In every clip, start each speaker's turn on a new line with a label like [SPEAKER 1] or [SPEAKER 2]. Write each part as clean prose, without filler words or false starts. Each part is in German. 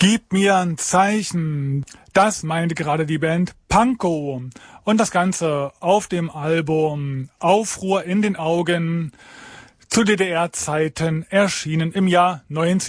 [SPEAKER 1] Gib mir ein Zeichen. Das meinte gerade die Band Pankow. Und das Ganze auf dem Album Aufruhr in den Augen, zu DDR-Zeiten erschienen im Jahr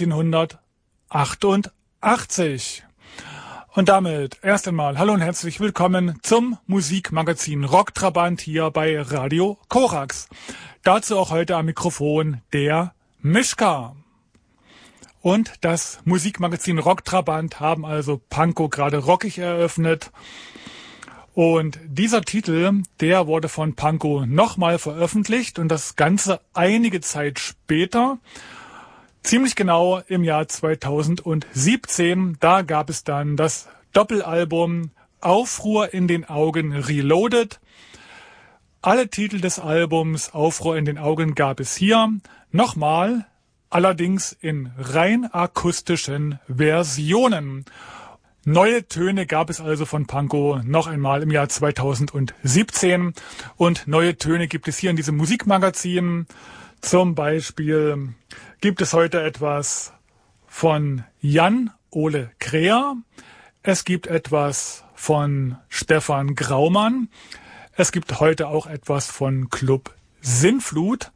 [SPEAKER 1] 1988. Und damit erst einmal hallo und herzlich willkommen zum Musikmagazin Rocktrabant hier bei Radio Korax. Dazu auch heute am Mikrofon der Mischka. Und das Musikmagazin Rocktrabant haben also Pankow gerade rockig eröffnet. Und dieser Titel, der wurde von Pankow nochmal veröffentlicht und das Ganze einige Zeit später, ziemlich genau im Jahr 2017. Da gab es dann das Doppelalbum Aufruhr in den Augen Reloaded. Alle Titel des Albums Aufruhr in den Augen gab es hier nochmal, allerdings in rein akustischen Versionen. Neue Töne gab es also von Pankow noch einmal im Jahr 2017 und neue Töne gibt es hier in diesem Musikmagazin. Zum Beispiel gibt es heute etwas von Jan Ole Kreher, es gibt etwas von Stefan Graumann, es gibt heute auch etwas von Club Sinnflut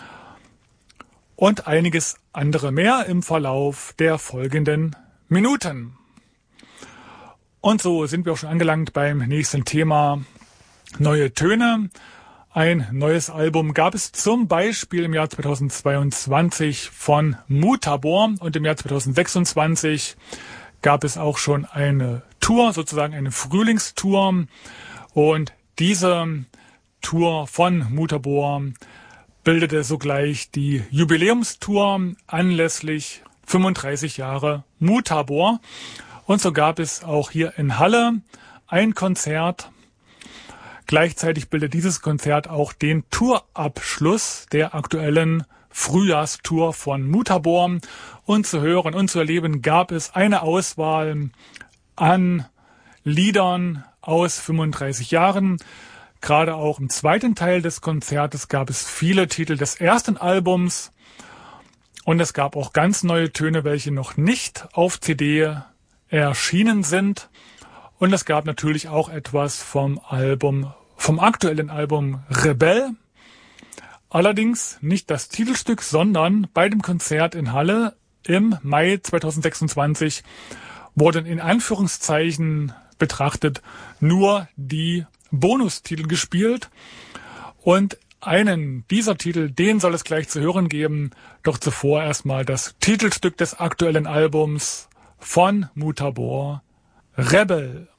[SPEAKER 1] und einiges andere mehr im Verlauf der folgenden Minuten. Und so sind wir auch schon angelangt beim nächsten Thema, neue Töne. Ein neues Album gab es zum Beispiel im Jahr 2022 von Mutabor und im Jahr 2026 gab es auch schon eine Tour, sozusagen eine Frühlingstour. Und diese Tour von Mutabor bildete sogleich die Jubiläumstour anlässlich 35 Jahre Mutabor. Und so gab es auch hier in Halle ein Konzert. Gleichzeitig bildet dieses Konzert auch den Tourabschluss der aktuellen Frühjahrstour von Mutabor. Und zu hören und zu erleben gab es eine Auswahl an Liedern aus 35 Jahren. Gerade auch im zweiten Teil des Konzertes gab es viele Titel des ersten Albums. Und es gab auch ganz neue Töne, welche noch nicht auf CD erschienen sind. Und es gab natürlich auch etwas vom aktuellen Album Rebell. Allerdings nicht das Titelstück, sondern bei dem Konzert in Halle im Mai 2026 wurden in Anführungszeichen betrachtet nur die Bonustitel gespielt. Und einen dieser Titel, den soll es gleich zu hören geben. Doch zuvor erstmal das Titelstück des aktuellen Albums von Mutabor, Rebel.